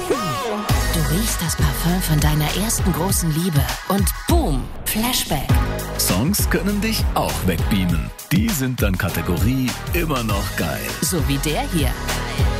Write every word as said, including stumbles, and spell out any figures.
Du riechst das Parfum von deiner ersten großen Liebe und boom, Flashback. Songs können dich auch wegbeamen. Die sind dann Kategorie immer noch geil. So wie der hier.